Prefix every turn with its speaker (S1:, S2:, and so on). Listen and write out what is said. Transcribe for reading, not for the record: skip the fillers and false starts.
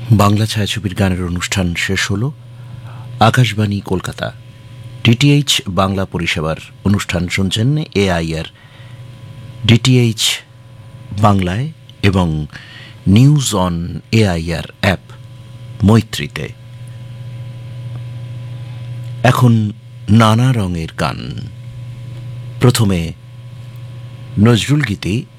S1: বাংলা ছায়াছবির গানের অনুষ্ঠান শেষ হল। আকাশবাণী কলকাতা ডিটিএইচ বাংলা পরিষেবার অনুষ্ঠান শুনছেন এআইআর ডিটিএইচ বাংলায় এবং নিউজ অন এআইআর অ্যাপ মৈত্রীতে। এখন নানা রঙের গান। প্রথমে নজরুল গীতি